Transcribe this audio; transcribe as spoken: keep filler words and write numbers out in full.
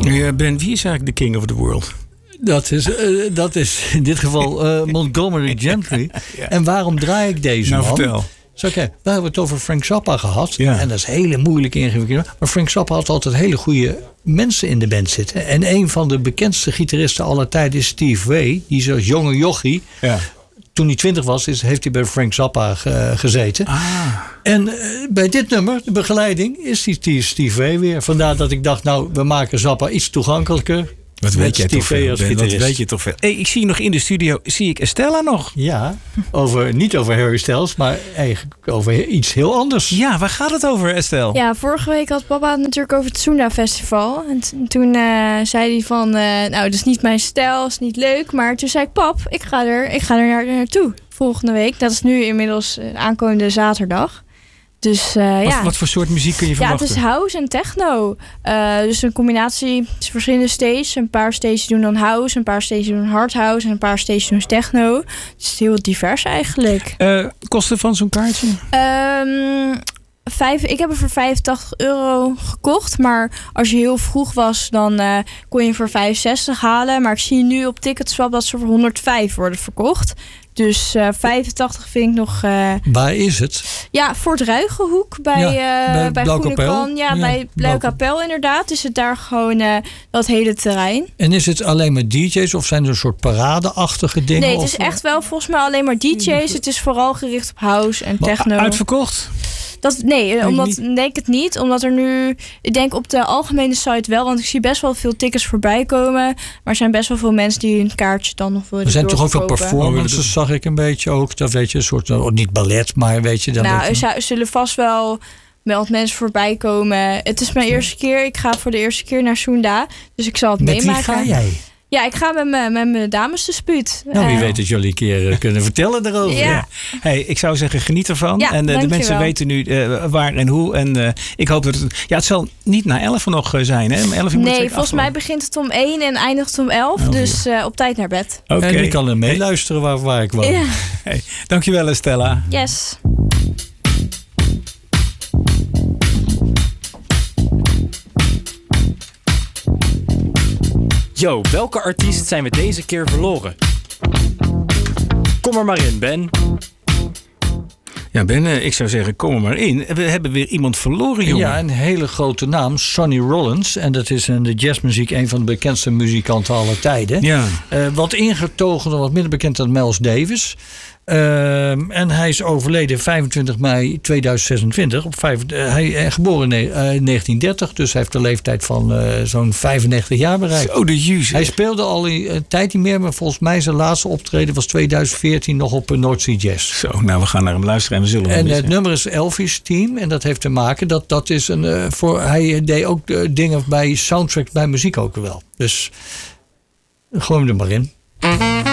Ja, Ben, wie is eigenlijk de king of the world? Dat is, uh, dat is in dit geval uh, Montgomery Gentry. Ja. En waarom draai ik deze nou, man? Vertel. Zo, okay, we hebben het over Frank Zappa gehad. Ja. En dat is hele moeilijk ingewikkeld. Maar Frank Zappa had altijd hele goede mensen in de band zitten. En een van de bekendste gitaristen aller tijden is Steve Vai. Die is als jonge jochie. Ja. Toen hij twintig was, is, heeft hij bij Frank Zappa ge, gezeten. Ah. En uh, bij dit nummer, de begeleiding, is die Steve Vai weer. Vandaar dat ik dacht, nou, we maken Zappa iets toegankelijker. Wat weet jij toch veel, Ben, wat weet je toch veel. Hey, ik zie nog in de studio, zie ik Estella nog. Ja, over, niet over Harry Styles, maar eigenlijk over iets heel anders. Ja, waar gaat het over, Estelle? Ja, vorige week had papa het natuurlijk over het Soenda Festival. En t- toen uh, zei hij van, uh, nou, dat is niet mijn stijl, dat is niet leuk. Maar toen zei ik, pap, ik ga er, ik ga er naar, naartoe volgende week. Dat is nu inmiddels uh, aankomende zaterdag. Dus, uh, wat, ja. wat voor soort muziek kun je verwachten? Ja, het is house en techno. Uh, dus een combinatie, het is verschillende stages. Een paar stages doen dan house, een paar stages doen hard house en een paar stages doen techno. Dus het is heel divers eigenlijk. Uh, kosten van zo'n kaartje? Um, Vijf, ik heb er voor vijfentachtig euro gekocht. Maar als je heel vroeg was, dan uh, kon je voor vijfenzestig halen. Maar ik zie nu op Ticketswap dat ze voor honderdvijf worden verkocht. Dus uh, vijfentachtig vind ik nog... Uh, Waar is het? Ja, Fort Ruigenhoek bij, ja, uh, bij, bij Blauwkapel. Ja, ja, bij Blauwkapel inderdaad. Is het daar gewoon uh, dat hele terrein. En is het alleen maar D J's of zijn er een soort paradeachtige dingen? Nee, het is of, echt wel volgens mij alleen maar D J's. Het is vooral gericht op house en techno. Uitverkocht? Dat, nee, omdat, denk ik het niet. Omdat er nu, ik denk op de algemene site wel. Want ik zie best wel veel tickets voorbij komen. Maar er zijn best wel veel mensen die hun kaartje dan nog willen. Er zijn toch ook veel performances, zag ik een beetje ook. Dat weet je, een soort, oh, niet ballet, maar weet je. Dan nou, er zou, zullen vast wel wel mensen voorbij komen. Het is mijn eerste keer. Ik ga voor de eerste keer naar Soenda. Dus ik zal het Met meemaken. Met wie ga jij? Ja, ik ga met mijn, met mijn damesdispuut. Nou, wie uh, weet dat jullie een keer uh, kunnen vertellen erover. Ja. Ja. Hey, ik zou zeggen, geniet ervan. Ja, en uh, de mensen wel. weten nu uh, waar en hoe. En uh, ik hoop dat het... Ja, het zal niet na elf nog uh, zijn, hè? Om elf uur nee, volgens mij begint het om één en eindigt om elf. Oh, dus uh, op tijd naar bed. Oké. Okay. En ik kan er meeluisteren waar, waar ik woon. Ja. Hey, dankjewel, Estella. Yes. Yo, welke artiest zijn we deze keer verloren? Kom er maar in, Ben. Ja, Ben, ik zou zeggen, kom er maar in. We hebben weer iemand verloren, jongen. Ja, een hele grote naam, Sonny Rollins. En dat is in de jazzmuziek een van de bekendste muzikanten aller tijden. Ja. Uh, wat ingetogen, wat minder bekend dan Miles Davis. Uh, en hij is overleden vijfentwintig mei tweeduizend zesentwintig. Op vijf, uh, hij is geboren in uh, negentien dertig, dus hij heeft de leeftijd van uh, zo'n vijfennegentig jaar bereikt. Zo de juice. Hij speelde al een uh, tijd niet meer, maar volgens mij zijn laatste optreden was tweeduizend veertien nog op uh, North Sea Jazz. Zo, nou we gaan naar hem luisteren en we zullen hem En missen. het nummer is Elvis Team en dat heeft te maken dat dat is een uh, voor hij deed ook uh, dingen bij soundtrack bij muziek ook wel. Dus gooi hem er maar in.